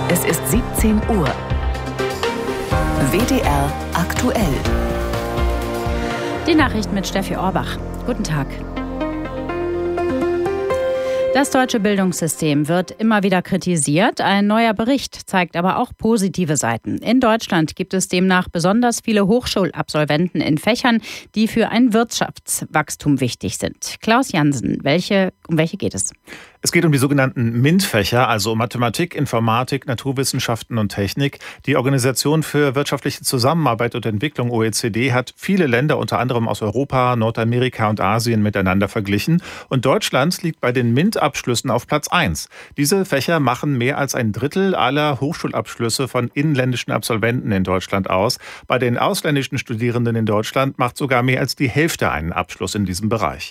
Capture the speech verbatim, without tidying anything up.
Es ist siebzehn Uhr. W D R aktuell. Die Nachrichten mit Steffi Orbach. Guten Tag. Das deutsche Bildungssystem wird immer wieder kritisiert. Ein neuer Bericht zeigt aber auch positive Seiten. In Deutschland gibt es demnach besonders viele Hochschulabsolventen in Fächern, die für ein Wirtschaftswachstum wichtig sind. Klaus Jansen, welche, um welche geht es? Es geht um die sogenannten MINT-Fächer, also um Mathematik, Informatik, Naturwissenschaften und Technik. Die Organisation für wirtschaftliche Zusammenarbeit und Entwicklung O E C D hat viele Länder, unter anderem aus Europa, Nordamerika und Asien, miteinander verglichen. Und Deutschland liegt bei den MINT-Abschlüssen auf Platz eins. Diese Fächer machen mehr als ein Drittel aller Hochschulabschlüsse von inländischen Absolventen in Deutschland aus. Bei den ausländischen Studierenden in Deutschland macht sogar mehr als die Hälfte einen Abschluss in diesem Bereich.